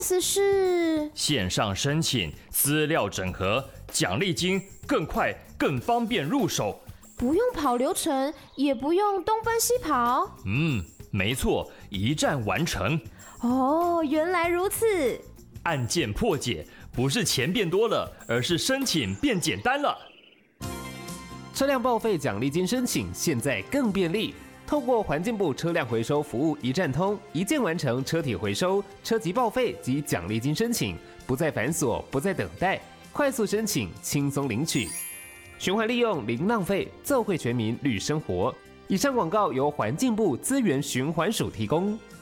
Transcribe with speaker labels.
Speaker 1: 思是
Speaker 2: 线上申请，资料整合，奖励金更快更方便入手。
Speaker 1: 不用跑流程，也不用东奔西跑。
Speaker 2: 没错，一站完成。
Speaker 1: 哦，原来如此。
Speaker 2: 案件破解，不是钱变多了，而是申请变简单了。
Speaker 3: 车辆报废奖励金申请现在更便利，透过环境部车辆回收服务一站通，一键完成车体回收、车籍报废及奖励金申请，不再繁琐，不再等待，快速申请，轻松领取。循环利用零浪费，奏惠全民绿生活。以上广告由环境部资源循环署提供。